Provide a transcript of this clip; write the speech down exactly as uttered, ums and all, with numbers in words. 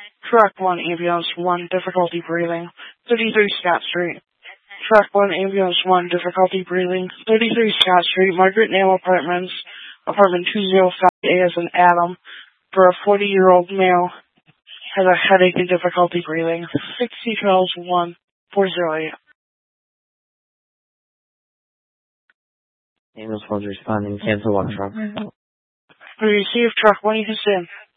Truck one, Ambulance one, difficulty breathing. thirty-three Scott Street. Truck one, Ambulance one, difficulty breathing. thirty-three Scott Street, Margaret Nail Apartments, apartment two oh five A as in Adam, for a forty-year-old male, has a headache and difficulty breathing. sixty Charles one, four oh eight. Ambulance one's responding. Cancel one truck. We received truck one, Houston.